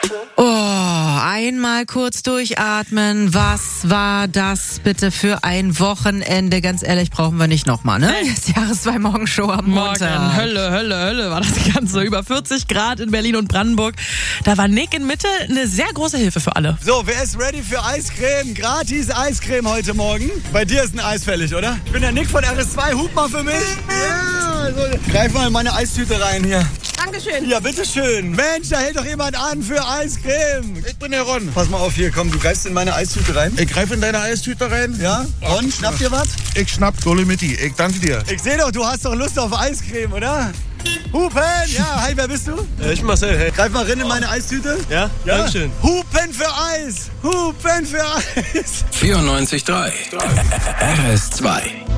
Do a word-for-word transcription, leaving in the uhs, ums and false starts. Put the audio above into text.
Oh, einmal kurz durchatmen. Was war das bitte für ein Wochenende? Ganz ehrlich, brauchen wir nicht nochmal, ne? Jetzt Jahres zwei Morgenshow am Montag. Morgen, Hölle, Hölle, Hölle war das Ganze. Über vierzig Grad in Berlin und Brandenburg. Da war Nick in Mitte eine sehr große Hilfe für alle. So, wer ist ready für Eiscreme? Gratis Eiscreme heute Morgen. Bei dir ist ein Eis fällig, oder? Ich bin der Nick von R S zwei. Hup mal für mich. Ja, so. Greif mal in meine Eistüte rein hier. Dankeschön. Ja, bitteschön. Mensch, da hält doch jemand an für Eiscreme. Ich bin der Ron. Pass mal auf hier, komm, du greifst in meine Eistüte rein. Ich greife in deine Eistüte rein. Ja? Ron, schnapp dir was? Ich schnapp Dolomiti. Ich danke dir. Ich sehe doch, du hast doch Lust auf Eiscreme, oder? Hupen! Ja, hi, wer bist du? Äh, ich bin Marcel, hey. Greif mal rein in meine Eistüte. Ja? Ja? Dankeschön. Hupen für Eis! Hupen für Eis! vierundneunzig Komma drei R S zwei